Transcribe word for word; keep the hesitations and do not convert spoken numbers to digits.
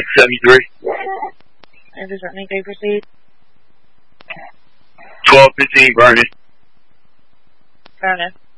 seventy-three. And does that mean they proceed? twelve fifteen, Vernon. Vernon.